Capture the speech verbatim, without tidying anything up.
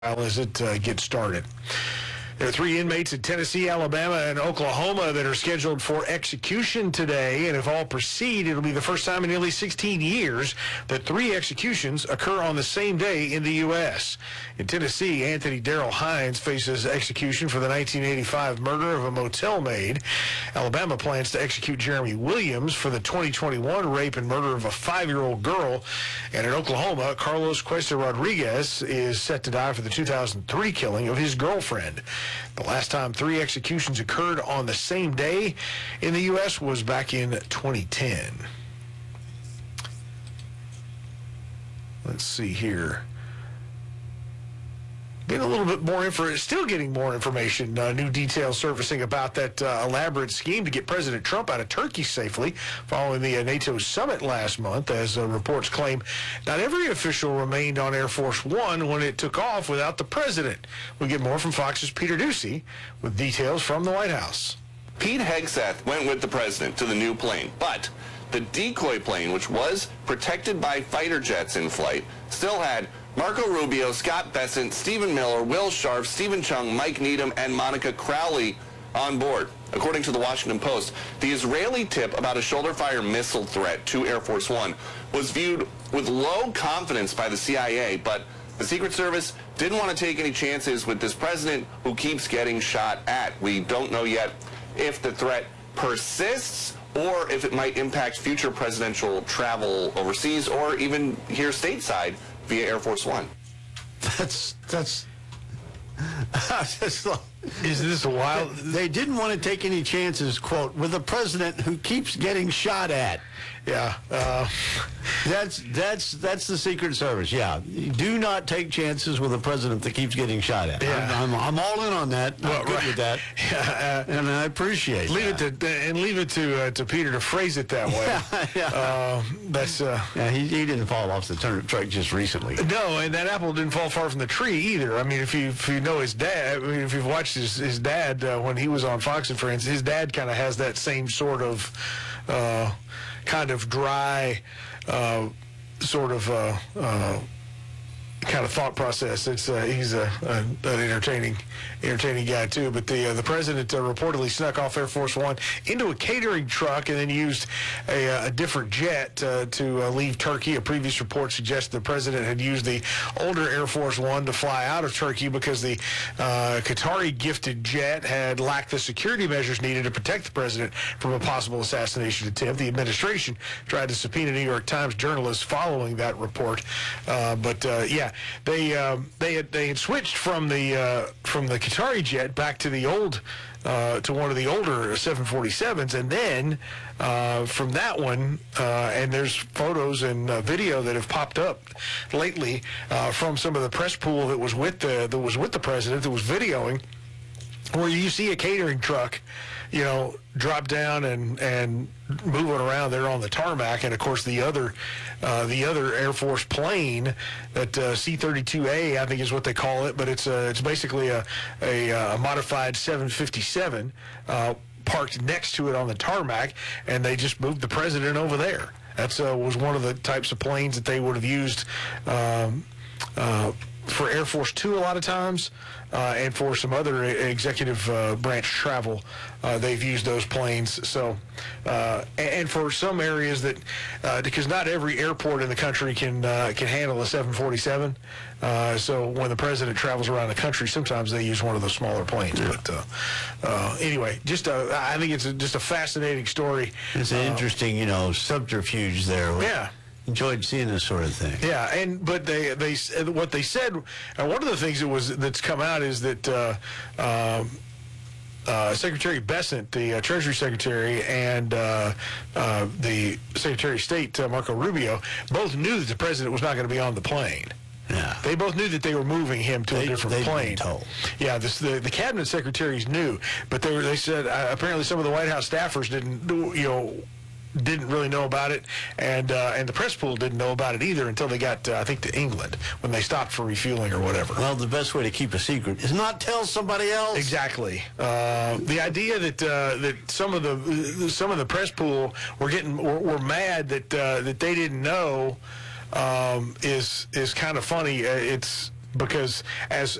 as it uh, gets started. There are three inmates in Tennessee, Alabama, and Oklahoma that are scheduled for execution today, and if all proceed, it'll be the first time in nearly sixteen years that three executions occur on the same day in the U S In Tennessee, Anthony Darrell Hines faces execution for the nineteen eighty-five murder of a motel maid. Alabama plans to execute Jeremy Williams for the twenty twenty-one rape and murder of a five-year-old girl. And in Oklahoma, Carlos Cuesta Rodriguez is set to die for the two thousand three killing of his girlfriend. The last time three executions occurred on the same day in the U S was back in twenty ten. Let's see here. Getting a little bit more info, still getting more information, uh, new details surfacing about that uh, elaborate scheme to get President Trump out of Turkey safely following the uh, NATO summit last month, as uh, reports claim not every official remained on Air Force One when it took off without the president. We get more from Fox's Peter Doocy with details from the White House. Pete Hegseth went with the president to the new plane, but the decoy plane, which was protected by fighter jets in flight, still had Marco Rubio, Scott Bessent, Stephen Miller, Will Sharf, Stephen Chung, Mike Needham, and Monica Crowley on board. According to the Washington Post, the Israeli tip about a shoulder-fire missile threat to Air Force One was viewed with low confidence by the C I A, but the Secret Service didn't want to take any chances with this president who keeps getting shot at. We don't know yet if the threat persists or if it might impact future presidential travel overseas or even here stateside via Air Force One. That's, that's, that's like, is this a wild? They didn't want to take any chances, quote, with a president who keeps getting shot at. Yeah. Uh, that's that's that's the Secret Service, yeah. Do not take chances with a president that keeps getting shot at. Yeah. I'm, I'm, I'm all in on that. I'm well, good right. with that. Yeah, uh, and I appreciate leave that. it to and leave it to uh, to Peter to phrase it that way. yeah, yeah. Uh, that's uh, yeah. He, he didn't fall off the turnip truck just recently. No, and that apple didn't fall far from the tree either. I mean, if you if you know his dad, I mean, if you've watched his his dad uh, when he was on Fox and Friends, his dad kind of has that same sort of uh, kind of dry uh, sort of uh, uh, kind of thought process. It's uh, he's a, a, an entertaining entertaining guy too. But the uh, the president uh, reportedly snuck off Air Force One into a catering truck and then used a, a different jet uh, to uh, leave Turkey. A previous report suggested the president had used the older Air Force One to fly out of Turkey because the uh, Qatari gifted jet had lacked the security measures needed to protect the president from a possible assassination attempt. The administration tried to subpoena New York Times journalists following that report, uh, but uh, yeah. They um, they had they had switched from the uh, from the Qatari jet back to the old uh, to one of the older seven forty-sevens, and then uh, from that one, uh, and there's photos and uh, video that have popped up lately uh, from some of the press pool that was with the that was with the president that was videoing, where you see a catering truck, you know, drop down and and moving around there on the tarmac, and of course the other uh, the other Air Force plane, that uh, C thirty-two A, I think is what they call it, but it's uh, it's basically a a, a modified seven fifty-seven uh, parked next to it on the tarmac, and they just moved the president over there. That's uh, was one of the types of planes that they would have used Um, uh, for Air Force Two a lot of times, uh, and for some other executive uh, branch travel, uh, they've used those planes. So, uh, and for some areas that, uh, because not every airport in the country can uh, can handle a seven forty-seven. Uh, so when the president travels around the country, sometimes they use one of those smaller planes. Yeah. But uh, uh, anyway, just a, I think it's a, just a fascinating story. It's an uh, interesting, you know, subterfuge there. Yeah. Enjoyed seeing this sort of thing. Yeah, and but they they what they said, and one of the things that was that's come out is that uh, uh, uh, Secretary Bessent, the uh, Treasury Secretary, and uh, uh, the Secretary of State uh, Marco Rubio both knew that the president was not going to be on the plane. Yeah. They both knew that they were moving him to they, a different they'd plane. Been told. Yeah, this, the the cabinet secretaries knew, but they were they said uh, apparently some of the White House staffers didn't you know. didn't really know about it, and uh, and the press pool didn't know about it either until they got, uh, I think, to England when they stopped for refueling or whatever. Well, the best way to keep a secret is not tell somebody else. Exactly. Uh, the idea that uh, that some of the some of the press pool were getting were, were mad that uh, that they didn't know um, is is kind of funny. Uh, it's because as